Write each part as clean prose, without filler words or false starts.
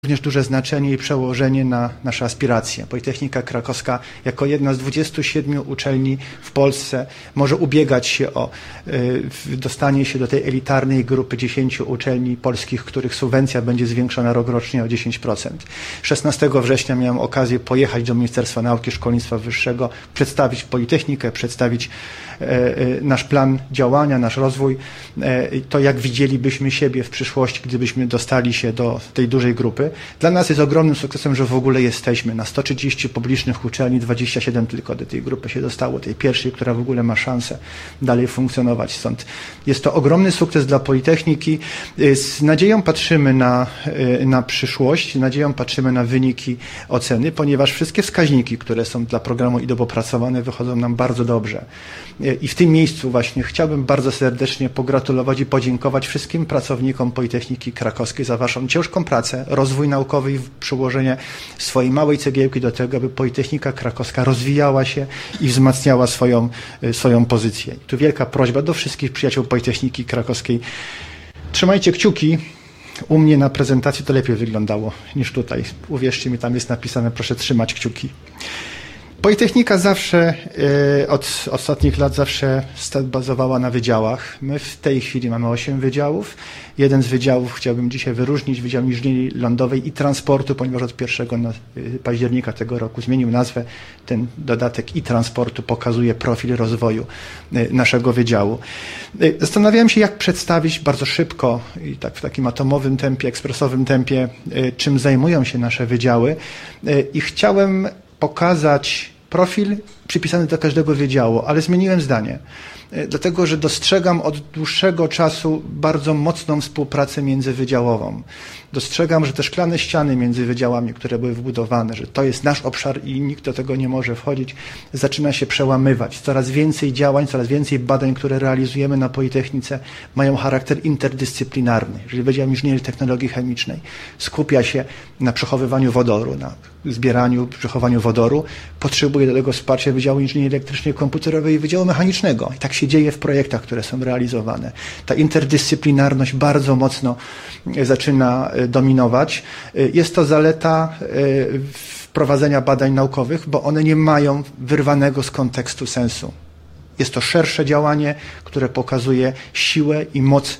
również duże znaczenie i przełożenie na nasze aspiracje. Politechnika Krakowska jako jedna z 27 uczelni w Polsce może ubiegać się o dostanie się do tej elitarnej grupy 10 uczelni polskich, których subwencja będzie zwiększona rokrocznie o 10%. 16 września miałem okazję pojechać do Ministerstwa Nauki i Szkolnictwa Wyższego, przedstawić Politechnikę, przedstawić nasz plan działania, nasz rozwój, to jak widzielibyśmy siebie w przyszłości, gdybyśmy dostali się do tej dużej grupy. Dla nas jest ogromnym sukcesem, że w ogóle jesteśmy. Na 130 publicznych uczelni 27 tylko do tej grupy się dostało, tej pierwszej, która w ogóle ma szansę dalej funkcjonować. Stąd jest to ogromny sukces dla Politechniki. Z nadzieją patrzymy na przyszłość, z nadzieją patrzymy na wyniki oceny, ponieważ wszystkie wskaźniki, które są dla programu IDOB opracowane, wychodzą nam bardzo dobrze. I w tym miejscu właśnie chciałbym bardzo serdecznie pogratulować i podziękować wszystkim pracownikom Politechniki Krakowskiej za waszą ciężką pracę, rozwój naukowy i przyłożenie swojej małej cegiełki do tego, aby Politechnika Krakowska rozwijała się i wzmacniała swoją pozycję. I tu wielka prośba do wszystkich przyjaciół Politechniki Krakowskiej. Trzymajcie kciuki. U mnie na prezentacji to lepiej wyglądało niż tutaj. Uwierzcie mi, tam jest napisane, proszę trzymać kciuki. Politechnika zawsze, od ostatnich lat zawsze bazowała na wydziałach. My w tej chwili mamy 8 wydziałów. Jeden z wydziałów chciałbym dzisiaj wyróżnić, Wydział Inżynierii Lądowej i Transportu, ponieważ od 1 października tego roku zmienił nazwę. Ten dodatek i transportu pokazuje profil rozwoju naszego wydziału. Zastanawiałem się, jak przedstawić bardzo szybko i tak w takim atomowym tempie, ekspresowym tempie, czym zajmują się nasze wydziały i chciałem pokazać profil przypisany do każdego wydziału, ale zmieniłem zdanie. Dlatego, że dostrzegam od dłuższego czasu bardzo mocną współpracę międzywydziałową. Dostrzegam, że te szklane ściany między wydziałami, które były wbudowane, że to jest nasz obszar i nikt do tego nie może wchodzić, zaczyna się przełamywać. Coraz więcej działań, coraz więcej badań, które realizujemy na Politechnice, mają charakter interdyscyplinarny. Jeżeli Wydział Inżynierii Technologii Chemicznej skupia się na przechowywaniu wodoru, na zbieraniu, przechowaniu wodoru, potrzebuje do tego wsparcia Wydziału Inżynierii Elektrycznej, Komputerowej i Wydziału Mechanicznego. I tak się dzieje w projektach, które są realizowane. Ta interdyscyplinarność bardzo mocno zaczyna dominować. Jest to zaleta wprowadzenia badań naukowych, bo one nie mają wyrwanego z kontekstu sensu. Jest to szersze działanie, które pokazuje siłę i moc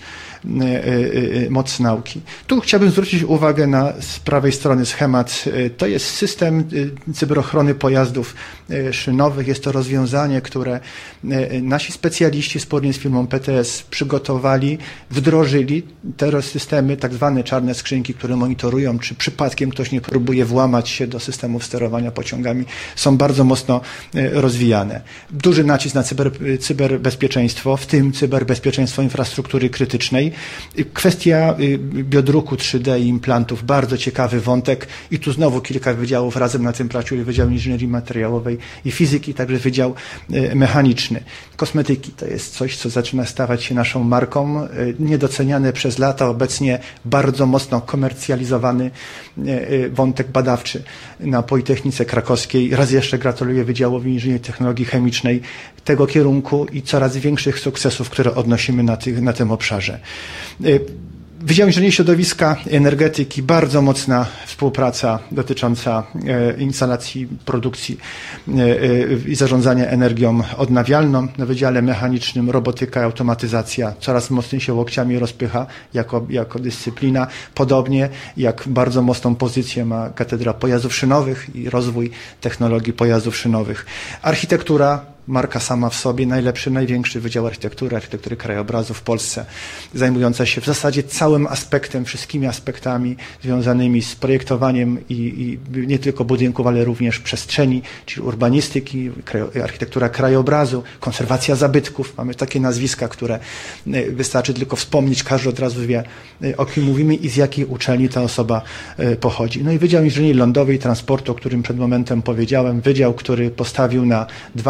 nauki. Tu chciałbym zwrócić uwagę na z prawej strony schemat. To jest system cyberochrony pojazdów szynowych. Jest to rozwiązanie, które nasi specjaliści wspólnie z firmą PTS przygotowali, wdrożyli te systemy, tak zwane czarne skrzynki, które monitorują, czy przypadkiem ktoś nie próbuje włamać się do systemów sterowania pociągami, są bardzo mocno rozwijane. Duży nacisk na cyberbezpieczeństwo, w tym cyberbezpieczeństwo infrastruktury krytycznej. Kwestia biodruku 3D i implantów, bardzo ciekawy wątek i tu znowu kilka wydziałów razem na tym pracuje, Wydział Inżynierii Materiałowej i Fizyki, także Wydział Mechaniczny. Kosmetyki to jest coś, co zaczyna stawać się naszą marką, niedoceniane przez lata, obecnie bardzo mocno komercjalizowany wątek badawczy na Politechnice Krakowskiej. Raz jeszcze gratuluję Wydziałowi Inżynierii Technologii Chemicznej tego kierunku i coraz większych sukcesów, które odnosimy na tym obszarze. Wydział Inżynierii Środowiska i Energetyki, bardzo mocna współpraca dotycząca instalacji, produkcji i zarządzania energią odnawialną. Na Wydziale Mechanicznym robotyka i automatyzacja coraz mocniej się łokciami rozpycha jako dyscyplina. Podobnie jak bardzo mocną pozycję ma Katedra Pojazdów Szynowych i rozwój technologii pojazdów szynowych. Architektura, marka sama w sobie, najlepszy, największy Wydział Architektury Krajobrazu w Polsce, zajmująca się w zasadzie całym aspektem, wszystkimi aspektami związanymi z projektowaniem i nie tylko budynków, ale również przestrzeni, czyli urbanistyki, architektura krajobrazu, konserwacja zabytków. Mamy takie nazwiska, które wystarczy tylko wspomnieć, każdy od razu wie, o kim mówimy i z jakiej uczelni ta osoba pochodzi. No i Wydział Inżynierii Lądowej i Transportu, o którym przed momentem powiedziałem, wydział, który postawił na dwa mocne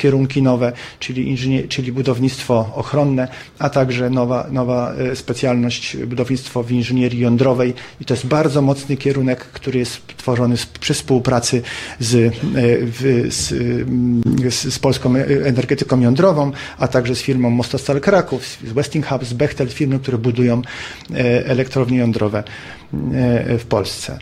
kierunki nowe, czyli budownictwo ochronne, a także nowa specjalność budownictwo w inżynierii jądrowej i to jest bardzo mocny kierunek, który jest tworzony przy współpracy z polską energetyką jądrową, a także z firmą Mostostal Kraków, z Westinghouse, z Bechtel, firmy, które budują elektrownie jądrowe w Polsce.